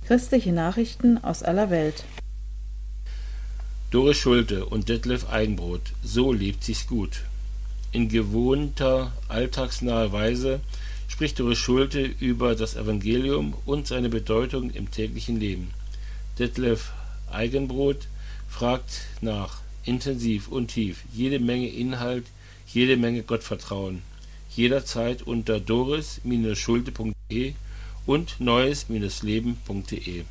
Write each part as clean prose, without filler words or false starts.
Christliche Nachrichten aus aller Welt. Doris Schulte und Detlef Eigenbrot, so lebt sich's gut. In gewohnter, alltagsnaher Weise spricht Doris Schulte über das Evangelium und seine Bedeutung im täglichen Leben. Detlef Eigenbrot fragt nach, intensiv und tief, jede Menge Inhalt, jede Menge Gottvertrauen. Jederzeit unter doris-schulte.de und neues-leben.de.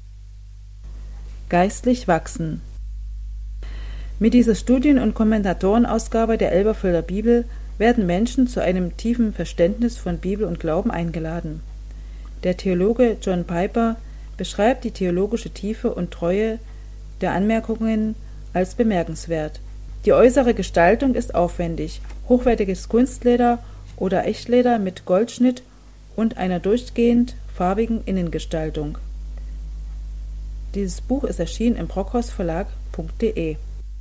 Geistlich wachsen. Mit dieser Studien- und Kommentatorenausgabe der Elberfelder Bibel werden Menschen zu einem tiefen Verständnis von Bibel und Glauben eingeladen. Der Theologe John Piper beschreibt die theologische Tiefe und Treue der Anmerkungen als bemerkenswert. Die äußere Gestaltung ist aufwendig, hochwertiges Kunstleder oder Echtleder mit Goldschnitt und einer durchgehend farbigen Innengestaltung. Dieses Buch ist erschienen im brockhausverlag.de.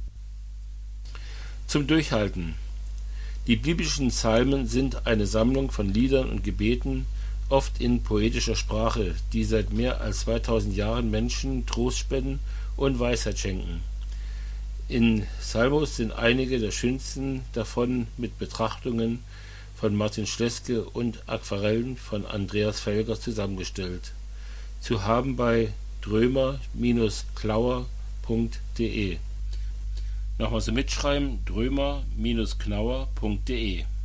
Zum Durchhalten. Die biblischen Psalmen sind eine Sammlung von Liedern und Gebeten, oft in poetischer Sprache, die seit mehr als 2000 Jahren Menschen Trost spenden und Weisheit schenken. In Psalmos sind einige der schönsten davon mit Betrachtungen von Martin Schleske und Aquarellen von Andreas Felger zusammengestellt. Zu haben bei drömer-knauer.de. Nochmal so mitschreiben, drömer-knauer.de.